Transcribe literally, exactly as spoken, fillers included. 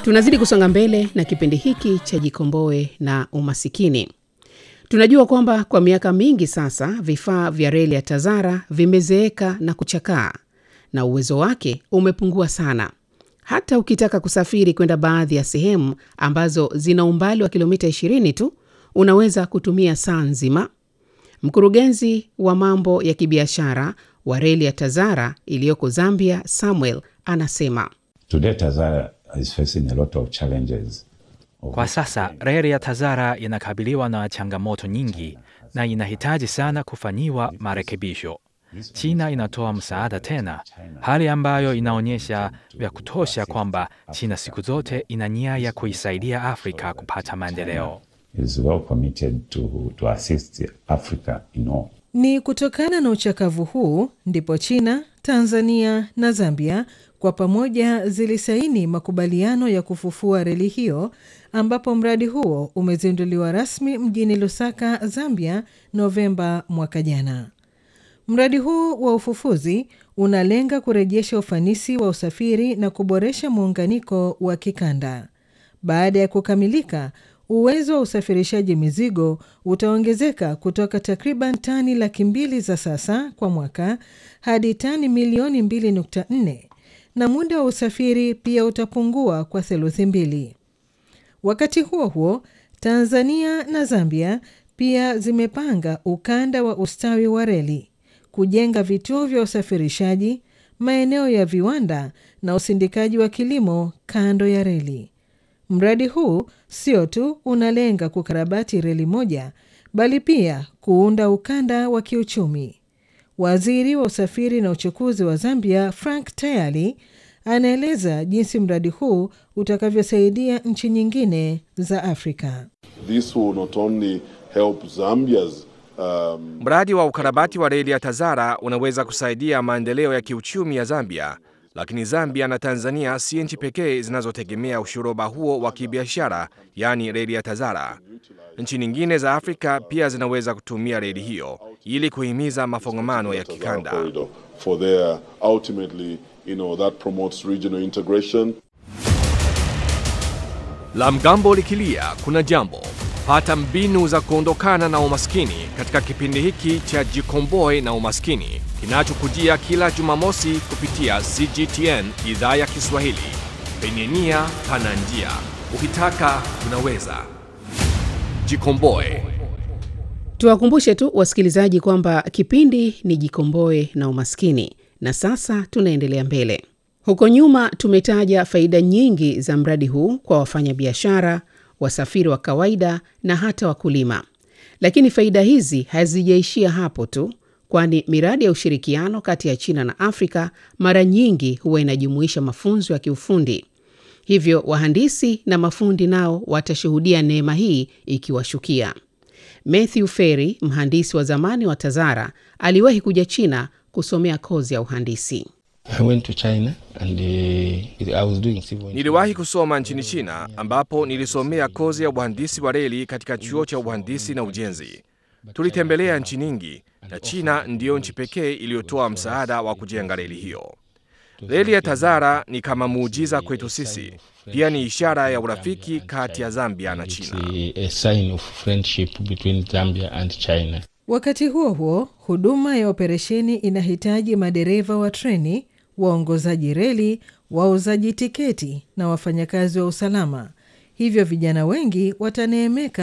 Tunazidi kusonga mbele na kipindi hiki cha Jikomboe na Umasikini. Tunajua kwamba kwa miaka mingi sasa vifaa vya reli ya Tazara vimezeeka na kuchakaa na uwezo wake umepungua sana. Hata ukitaka kusafiri kwenda baadhi ya sehemu ambazo zina umbali wa kilomita ishirini tu, unaweza kutumia saa nzima. Mkurugenzi wa mambo ya kibiashara wa reli ya Tazara iliyoko Zambia, Samuel, anasema, Today Tazara is facing a lot of challenges. Kwa sasa reli ya Tazara inakabiliwa na changamoto nyingi na inahitaji sana kufanyiwa marekebisho. China inatoa msaada tena, hali ambayo inaonyesha vya kutosha kwamba China siku zote ina nia ya kuisaidia Afrika kupata maendeleo. Is well committed to, to assist Africa in all. Ni kutokana na uchakavu huu ndipo China, Tanzania na Zambia kwa pamoja zilisaini makubaliano ya kufufua reli hiyo, ambapo mradi huo umezinduliwa rasmi mjini Lusaka, Zambia, Novemba mwaka jana. Mradi huu wa ufufuzi unalenga kurejesha ufanisi wa usafiri na kuboresha muunganiko wa kikanda. Baada ya kukamilika, uwezo wa usafirishaji mizigo utaongezeka kutoka takriban tani laki mbili za sasa kwa mwaka hadi tani milioni mbili nukta nne, na muda wa usafiri pia utapungua kwa theluthi mbili. Wakati huo huo, Tanzania na Zambia pia zimepanga ukanda wa ustawi wa reli, kujenga vituo vya usafirishaji, maeneo ya viwanda na usindikaji wa kilimo kando ya reli. Mradi huu sio tu unalenga kukarabati reli moja, bali pia kuunda ukanda wa kiuchumi. Waziri wa usafiri na uchukuzi wa Zambia, Frank Tayali, anaeleza jinsi mradi huu utakavyosaidia nchi nyingine za Afrika. This will not only help Zambia's Um, mradi wa ukarabati wa reli ya Tazara unaweza kusaidia maendeleo ya kiuchumi ya Zambia, lakini Zambia na Tanzania si nchi pekee zinazotegemea ushoroba huo wa kibiashara, yani reli ya Tazara. Nchi nyingine za Afrika pia zinaweza kutumia reli hiyo ili kuhimiza mafungamano ya kikanda. For their ultimately, you know, that promotes regional integration. La mgambo likilia kuna jambo. Pata mbinu za kuondokana na umaskini katika kipindi hiki cha Jikomboe na Umaskini, kinachokujia kila Jumamosi kupitia C G T N idhaa ya Kiswahili. Penye nia pana njia. Ukitaka unaweza. Jikomboe. Tuwakumbushe tu wasikilizaji kwamba kipindi ni Jikomboe na Umaskini, na sasa tunaendelea mbele. Huko nyuma tumetaja faida nyingi za mradi huu kwa wafanyabiashara, wasafiri wa kawaida na hata wakulima. Lakini faida hizi hazijaishia hapo tu, kwani miradi ya ushirikiano kati ya China na Afrika mara nyingi huwa inajumuisha mafunzo ya kiufundi. Hivyo wahandisi na mafundi nao watashuhudia neema hii ikiwashukia. Matthew Ferry, mhandisi wa zamani wa Tazara, aliwahi kuja China kusomea kozi ya uhandisi. I went to China and uh, I was doing civil. Niliwahi kusoma nchini China ambapo nilisomea kozi ya uhandisi wa reli katika chuo cha uhandisi na ujenzi. Tulitembelea nchi nyingi na China ndiyo nchi pekee iliyotoa msaada wa kujenga reli hiyo. Reli ya Tazara ni kama muujiza kwetu sisi. Pia ni ishara ya urafiki kati ya Zambia na China. A sign of friendship between Zambia and China. Wakati huo huo, huduma ya operesheni inahitaji madereva wa treni, waongozaji reli, wauzaji tiketi na wafanyakazi wa usalama. Hivyo vijana wengi wataneemeka